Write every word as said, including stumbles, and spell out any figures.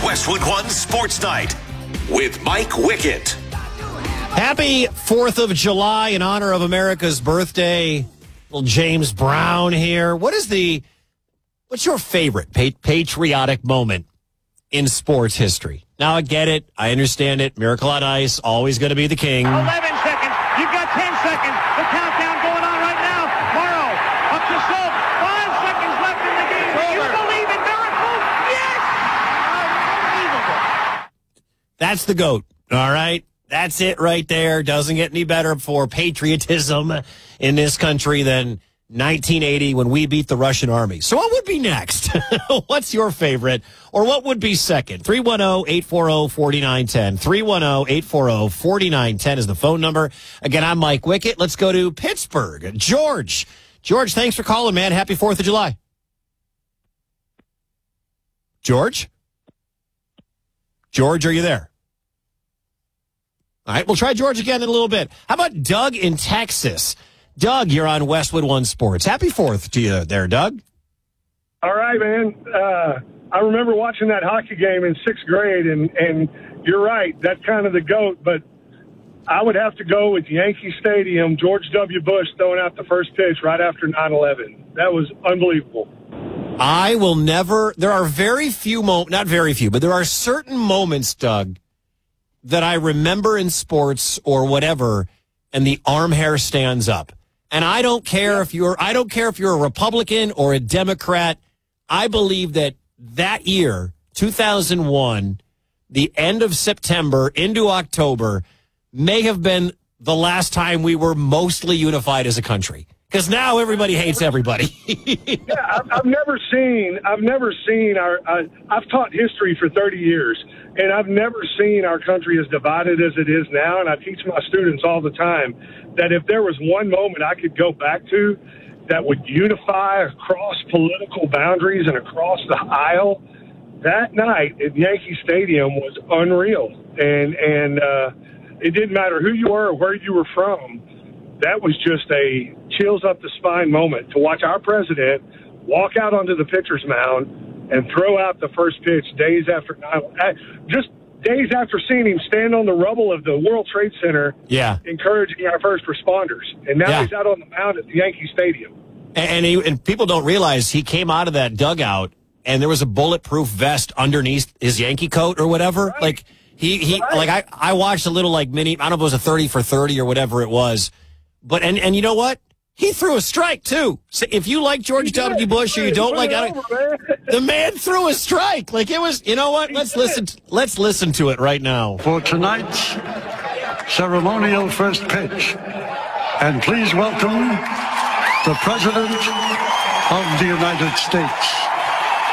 Westwood One Sports Night with Mike Wickett. Happy fourth of July in honor of America's birthday. Little James Brown here. What is the, what's your favorite pa- patriotic moment in sports history? Now, I get it. I understand it. Miracle on Ice, always going to be the king. eleven seconds. You've got ten seconds. The countdown going on right now. Morrow up to Schultz. Five seconds left in the game. Do you believe in miracles? Yes! Unbelievable. That's the GOAT. All right. That's it right there. Doesn't get any better for patriotism in this country than nineteen eighty when we beat the Russian army. So what would be next? What's your favorite? Or what would be second? three one zero, eight four zero, four nine one zero. three one zero, eight four zero, four nine one zero is the phone number. Again, I'm Mike Wickett. Let's go to Pittsburgh. George. George, thanks for calling, man. Happy fourth of July. George? George, are you there? All right, we'll try George again in a little bit. How about Doug in Texas? Doug, you're on Westwood One Sports. Happy fourth to you there, Doug. All right, man. Uh, I remember watching that hockey game in sixth grade, and, and you're right, that's kind of the GOAT, but I would have to go with Yankee Stadium, George W. Bush throwing out the first pitch right after nine eleven. That was unbelievable. I will never, there are very few moments, not very few, but there are certain moments, Doug, that I remember in sports or whatever, and the arm hair stands up. And I don't care if you're, I don't care if you're a Republican or a Democrat. I believe that that year, two thousand one, the end of September into October, may have been the last time we were mostly unified as a country. Because now everybody hates everybody. yeah, I've, I've never seen, I've never seen our, uh, I've taught history for thirty years, and I've never seen our country as divided as it is now. And I teach my students all the time that if there was one moment I could go back to that would unify across political boundaries and across the aisle, that night at Yankee Stadium was unreal. And, and, uh, it didn't matter who you were or where you were from. That was just a chills up the spine moment to watch our president walk out onto the pitcher's mound and throw out the first pitch days after just days after seeing him stand on the rubble of the World Trade Center, yeah, encouraging our first responders. And now yeah. he's out on the mound at the Yankee Stadium. And and, he, and people don't realize he came out of that dugout and there was a bulletproof vest underneath his Yankee coat or whatever. Right. Like he he right. like I I watched a little like mini. I don't know if it was a thirty for thirty or whatever it was. But, and, and you know what? He threw a strike, too. So if you like George W. Bush or you don't like it, the man threw a strike. Like it was, you know what? Let's listen, to, let's listen to it right now. For tonight's ceremonial first pitch. And please welcome the President of the United States.